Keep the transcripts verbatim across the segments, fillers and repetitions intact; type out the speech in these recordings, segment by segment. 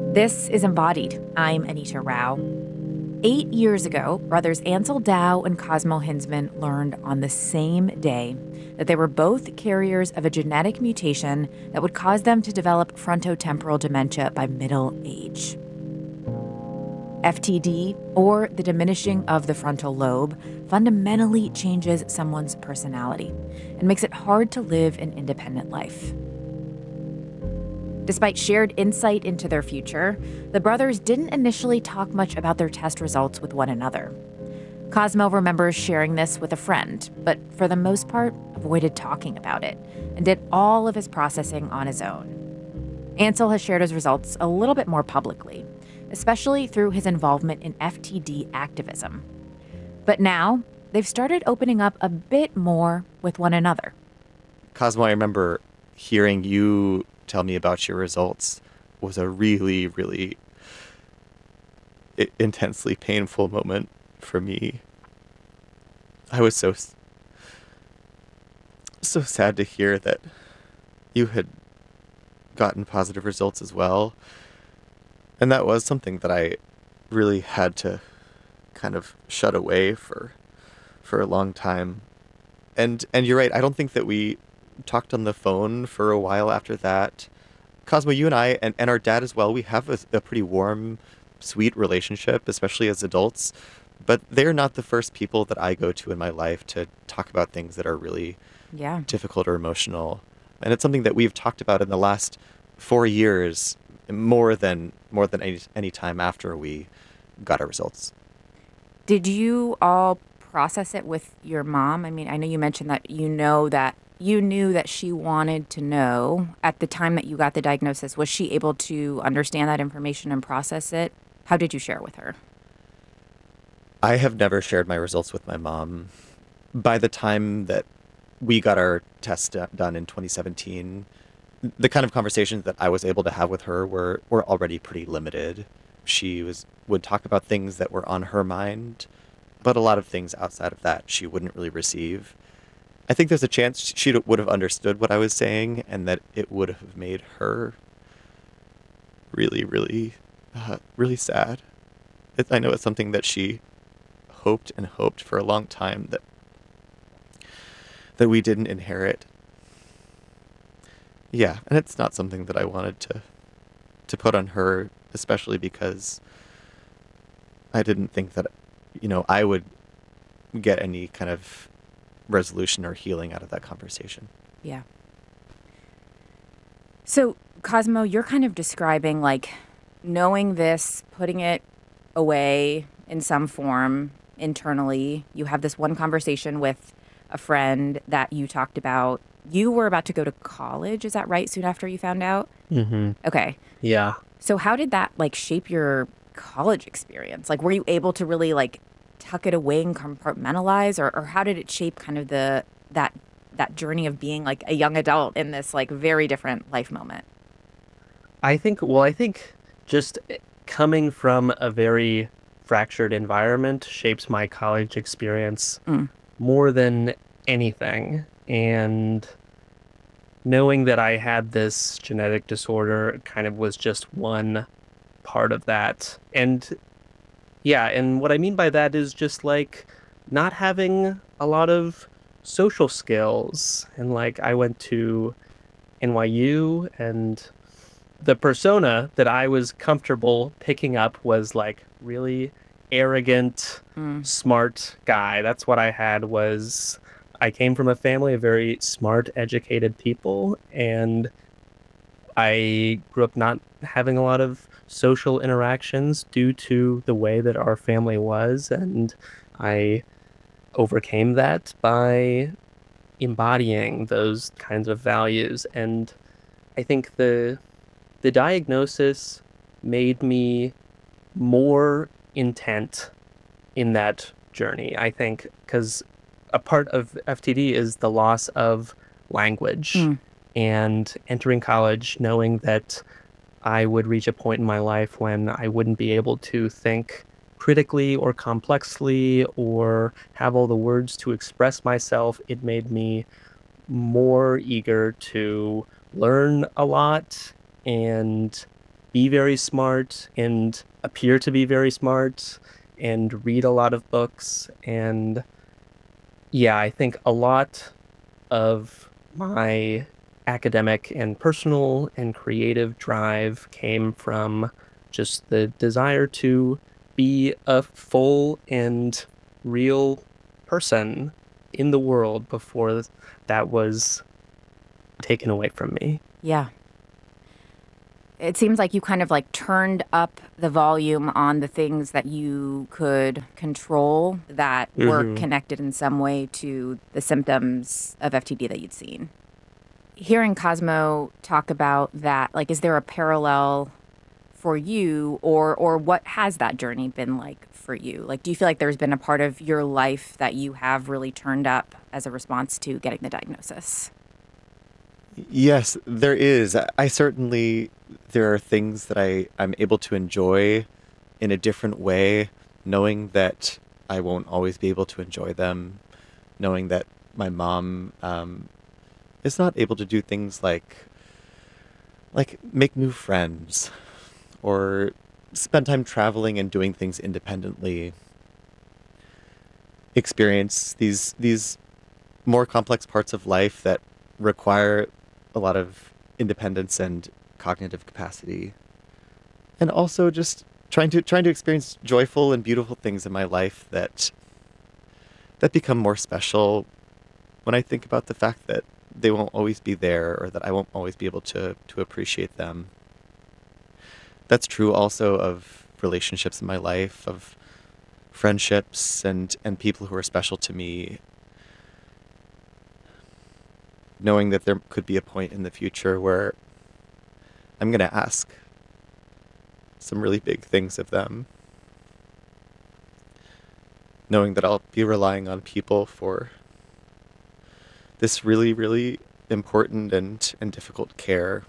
This is Embodied. I'm Anita Rao. Eight years ago, brothers Ansel Dow and Cosmo Hinsman learned on the same day that they were both carriers of a genetic mutation that would cause them to develop frontotemporal dementia by middle age. F T D, or the diminishing of the frontal lobe, fundamentally changes someone's personality and makes it hard to live an independent life. Despite shared insight into their future, the brothers didn't initially talk much about their test results with one another. Cosmo remembers sharing this with a friend, but for the most part, avoided talking about it and did all of his processing on his own. Ansel has shared his results a little bit more publicly, especially through his involvement in F T D activism. But now, they've started opening up a bit more with one another. Cosmo, I remember hearing you tell me about your results was a really, really i- intensely painful moment for me. I was so, s- so sad to hear that you had gotten positive results as well. And that was something that I really had to kind of shut away for for a long time. And and you're right, I don't think that we talked on the phone for a while after that. Cosmo, you and I, and, and our dad as well, we have a, a pretty warm, sweet relationship, especially as adults. But they're not the first people that I go to in my life to talk about things that are really Yeah. difficult or emotional. And it's something that we've talked about in the last four years more than more than any, any time after we got our results. Did you all process it with your mom? I mean, I know you mentioned that you know that you knew that she wanted to know at the time that you got the diagnosis. Was she able to understand that information and process it? How did you share it with her? I have never shared my results with my mom. By the time that we got our test do- done in twenty seventeen, the kind of conversations that I was able to have with her were, were already pretty limited. She was would talk about things that were on her mind, but a lot of things outside of that she wouldn't really receive. I think there's a chance she would have understood what I was saying and that it would have made her really, really, uh, really sad. It, I know it's something that she hoped and hoped for a long time that that we didn't inherit. Yeah, and it's not something that I wanted to to put on her, especially because I didn't think that, you know, I would get any kind of resolution or healing out of that conversation. Yeah. So, Cosmo, you're kind of describing like knowing this, putting it away in some form internally. You have this one conversation with a friend that you talked about. You were about to go to college, is that right? Soon after you found out? Mm-hmm. Okay. Yeah. So how did that like shape your college experience? Like, were you able to really like tuck it away and compartmentalize, or, or how did it shape kind of the that that journey of being like a young adult in this like very different life moment? I think, well, I think just coming from a very fractured environment shapes my college experience Mm. more than anything. And knowing that I had this genetic disorder kind of was just one part of that. And yeah, and what I mean by that is just like not having a lot of social skills. And like I went to N Y U, and the persona that I was comfortable picking up was like really arrogant, Mm. smart guy. That's what I had. Was I came from a family of very smart, educated people, and I grew up not having a lot of social interactions due to the way that our family was, and I overcame that by embodying those kinds of values. And I think the the diagnosis made me more intent in that journey, I think, because a part of F T D is the loss of language. Mm. And entering college knowing that I would reach a point in my life when I wouldn't be able to think critically or complexly or have all the words to express myself, it made me more eager to learn a lot and be very smart and appear to be very smart and read a lot of books. And yeah, I think a lot of my academic and personal and creative drive came from just the desire to be a full and real person in the world before that was taken away from me. Yeah. It seems like you kind of like turned up the volume on the things that you could control that were hmm connected in some way to the symptoms of F T D that you'd seen. Hearing Cosmo talk about that, like, is there a parallel for you, or or what has that journey been like for you? Like, do you feel like there's been a part of your life that you have really turned up as a response to getting the diagnosis? Yes, there is. I I certainly, there are things that I, I'm able to enjoy in a different way, knowing that I won't always be able to enjoy them, knowing that my mom um, is not able to do things like like make new friends or spend time traveling and doing things independently, experience these these more complex parts of life that require a lot of independence and cognitive capacity. And also just trying to trying to experience joyful and beautiful things in my life that that become more special when I think about the fact that they won't always be there or that I won't always be able to to appreciate them. That's true also of relationships in my life, of friendships and and people who are special to me, knowing that there could be a point in the future where I'm going to ask some really big things of them, knowing that I'll be relying on people for this really, really important and, and difficult care.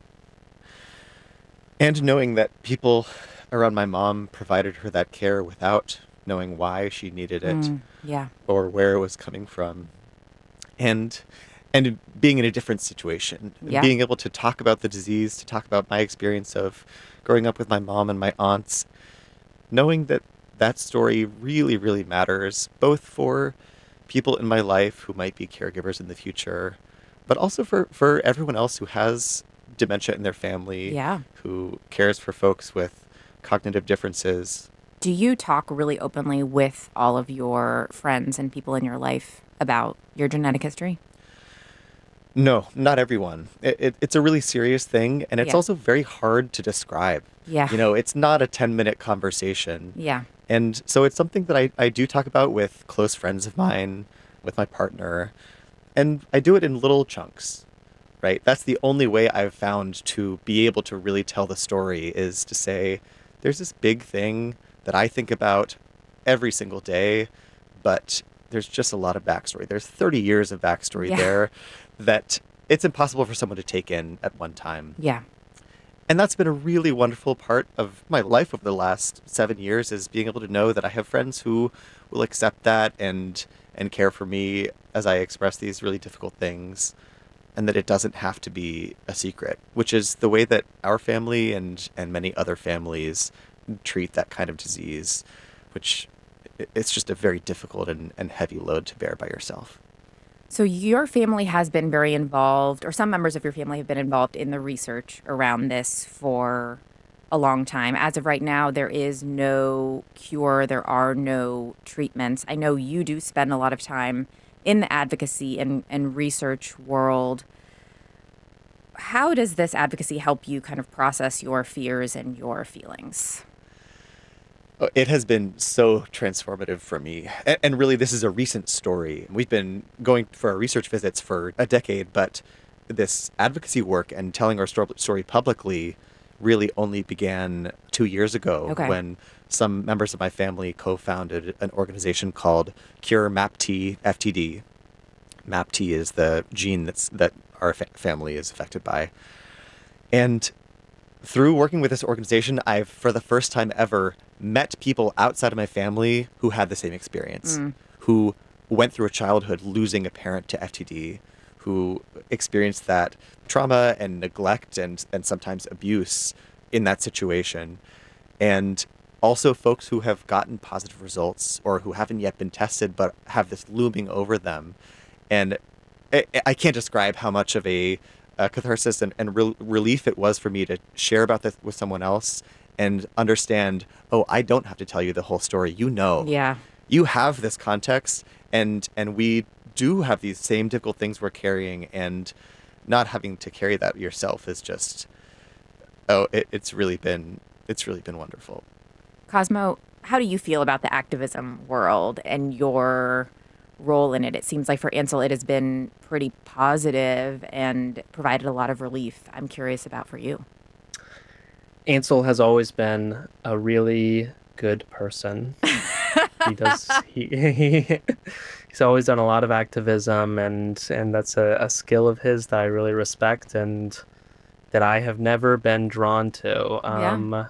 And knowing that people around my mom provided her that care without knowing why she needed it Mm, yeah. or where it was coming from. And and being in a different situation, Yeah. being able to talk about the disease, to talk about my experience of growing up with my mom and my aunts, knowing that that story really, really matters, both for people in my life who might be caregivers in the future, but also for, for everyone else who has dementia in their family, Yeah. who cares for folks with cognitive differences. Do you talk really openly with all of your friends and people in your life about your genetic history? No, not everyone. It, it, it's a really serious thing, and it's Yeah. also very hard to describe. Yeah. You know, it's not a ten minute conversation. Yeah. And so it's something that I, I do talk about with close friends of mine, with my partner, and I do it in little chunks, right? That's the only way I've found to be able to really tell the story, is to say, there's this big thing that I think about every single day, but there's just a lot of backstory. There's thirty years of backstory Yeah. there that it's impossible for someone to take in at one time. Yeah. And that's been a really wonderful part of my life over the last seven years, is being able to know that I have friends who will accept that and and care for me as I express these really difficult things, and that it doesn't have to be a secret, which is the way that our family and, and many other families treat that kind of disease, which i- it's just a very difficult and, and heavy load to bear by yourself. So your family has been very involved, or some members of your family have been involved in the research around this for a long time. As of right now, there is no cure, there are no treatments. I know you do spend a lot of time in the advocacy and, and research world. How does this advocacy help you kind of process your fears and your feelings? Uh, It has been so transformative for me. And, and really, this is a recent story. We've been going for our research visits for a decade, but this advocacy work and telling our sto- story publicly really only began two years ago, Okay. when some members of my family co-founded an organization called Cure MAPT F T D. MAPT is the gene that's that our fa- family is affected by. And through working with this organization, I've, for the first time ever, met people outside of my family who had the same experience, Mm. who went through a childhood losing a parent to F T D, who experienced that trauma and neglect and, and sometimes abuse in that situation. And also folks who have gotten positive results or who haven't yet been tested but have this looming over them. And I, I can't describe how much of a, a catharsis and, and re- relief it was for me to share about this with someone else and understand, oh, I don't have to tell you the whole story. You know, Yeah. you have this context, and and we do have these same difficult things we're carrying, and not having to carry that yourself is just, oh, it, it's really been it's really been wonderful. Cosmo, how do you feel about the activism world and your role in it? It seems like for Ansel, it has been pretty positive and provided a lot of relief. I'm curious about for you. Ansel has always been a really good person. He does. He, he he's always done a lot of activism, and and that's a, a skill of his that I really respect and that I have never been drawn to. Yeah. Um,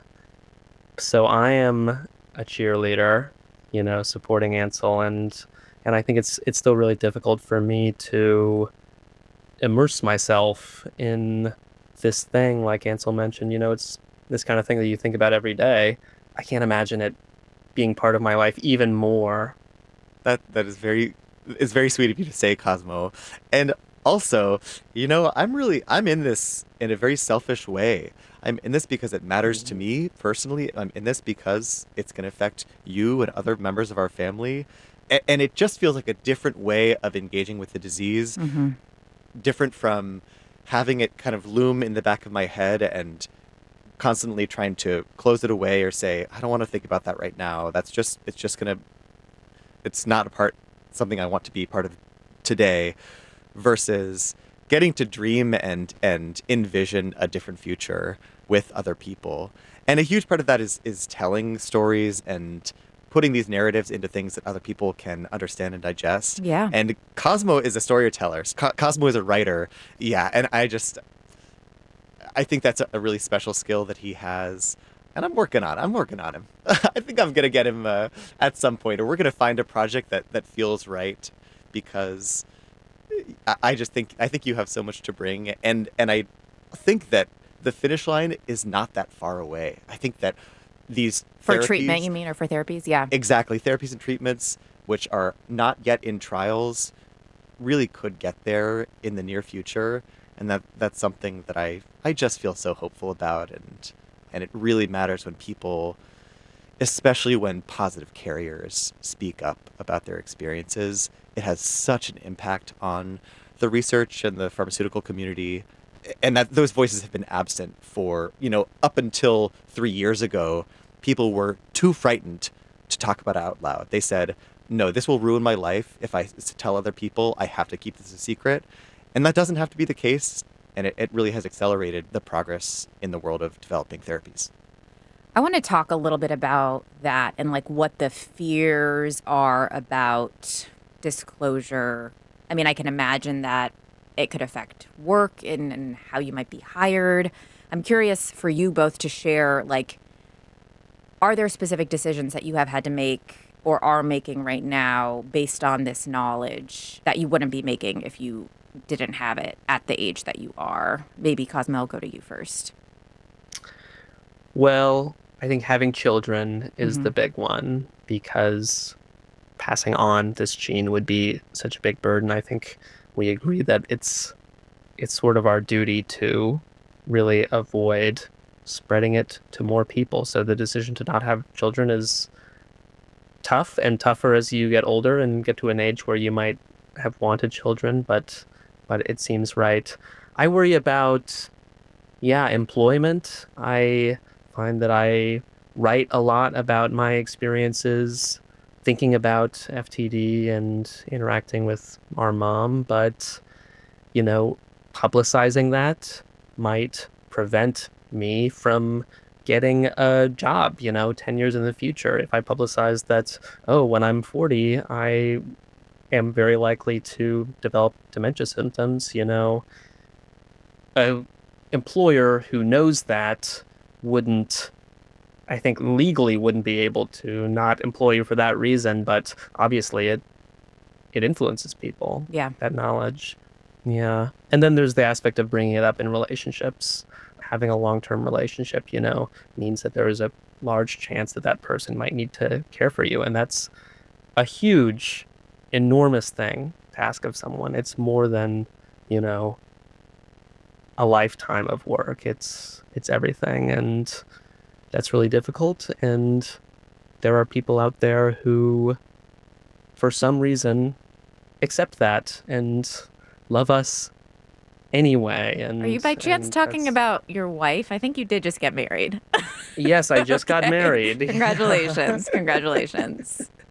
so I am a cheerleader, you know, supporting Ansel, and and I think it's it's still really difficult for me to immerse myself in this thing, like Ansel mentioned. You know, it's this kind of thing that you think about every day. I can't imagine it being part of my life even more. That that is very is very sweet of you to say, Cosmo. And also, you know, I'm really I'm in this in a very selfish way. I'm in this because it matters to me personally. I'm in this because it's going to affect you and other members of our family. A- and it just feels like a different way of engaging with the disease, Mm-hmm. different from having it kind of loom in the back of my head and constantly trying to close it away or say, I don't want to think about that right now. That's just, it's just going to, it's not a part, something I want to be part of today, versus getting to dream and, and envision a different future with other people. And a huge part of that is, is telling stories and putting these narratives into things that other people can understand and digest. Yeah. And Cosmo is a storyteller. Co- Cosmo is a writer. Yeah. And I just, I think that's a really special skill that he has, and I'm working on. I'm working on him. I think I'm gonna get him uh, at some point, or we're gonna find a project that, that feels right, because I, I just think I think you have so much to bring, and and I think that the finish line is not that far away. I think that these For therapies- treatment, you mean, or for therapies? Yeah. exactly therapies and treatments which are not yet in trials really could get there in the near future. And that that's something that I, I just feel so hopeful about. And and it really matters when people, especially when positive carriers speak up about their experiences. It has such an impact on the research and the pharmaceutical community. And that those voices have been absent for, you know, up until three years ago. People were too frightened to talk about it out loud. They said, no, this will ruin my life. If I tell other people, I have to keep this a secret. And that doesn't have to be the case, and it, it really has accelerated the progress in the world of developing therapies. I want to talk a little bit about that and like what the fears are about disclosure. I mean, I can imagine that it could affect work and, and how you might be hired. I'm curious for you both to share, like, are there specific decisions that you have had to make or are making right now based on this knowledge that you wouldn't be making if you didn't have it at the age that you are? Maybe Cosmo, I'll go to you first. Well, I think having children is Mhm. the big one, because passing on this gene would be such a big burden. I think we agree that it's it's sort of our duty to really avoid spreading it to more people. So the decision to not have children is tough, and tougher as you get older and get to an age where you might have wanted children, but but it seems right. I worry about, yeah, employment. I find that I write a lot about my experiences thinking about F T D and interacting with our mom, but, you know, publicizing that might prevent me from getting a job, you know, ten years in the future. If I publicize that, oh, when I'm forty, I am very likely to develop dementia symptoms, you know, a employer who knows that wouldn't, I think legally wouldn't be able to not employ you for that reason, but obviously it it influences people, Yeah. that knowledge. Yeah. And then there's the aspect of bringing it up in relationships. having a long-term relationship, you know, means that there is a large chance that that person might need to care for you. And that's a huge, enormous thing to ask of someone. It's more than, you know, a lifetime of work. It's it's everything, and that's really difficult. And there are people out there who, for some reason, accept that and love us anyway. And Are you by chance and talking that's- about your wife? I think you did just get married. Yes, I just got Okay. married. Congratulations. Congratulations.